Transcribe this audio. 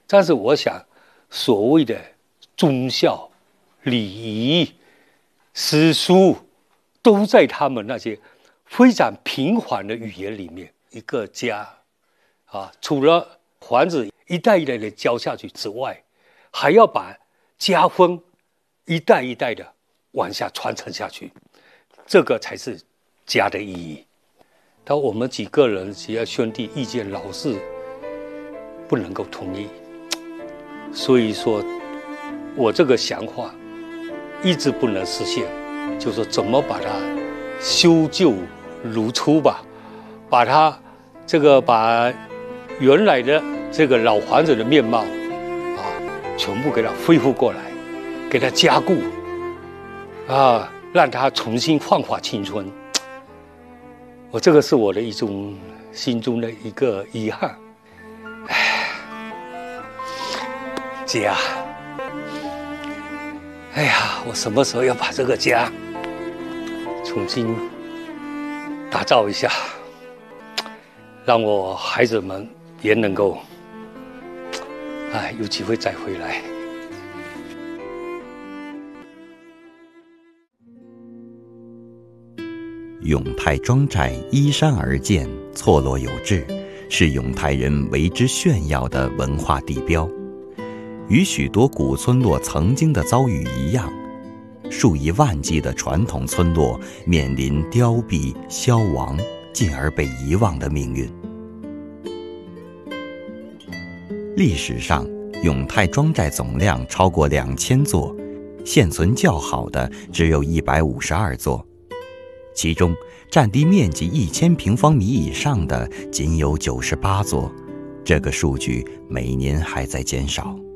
但是我想，所谓的忠孝、礼仪、诗书，都在他们那些非常平凡的语言里面。一个家啊，除了房子一代一代的教下去之外，还要把家风一代一代的往下传承下去，这个才是家的意义。但我们几个人只要兄弟意见老是不能够统一，所以说我这个想法一直不能实现，就是说怎么把它修旧如初吧，把它把原来的这个老房子的面貌啊，全部给它恢复过来，给它加固啊，让它重新焕发青春。这个是我的一种心中的一个遗憾。家，哎呀，我什么时候要把这个家重新打造一下，让我孩子们也能够有机会再回来。 永泰庄寨依山而建，错落有致，是永泰人为之炫耀的文化地标。与许多古村落曾经的遭遇一样，数以万计的传统村落面临凋敝、消亡，进而被遗忘的命运。历史上，永泰庄寨总量超过2000座，现存较好的只有152座，其中占地面积1000平方米以上的仅有98座，这个数据每年还在减少。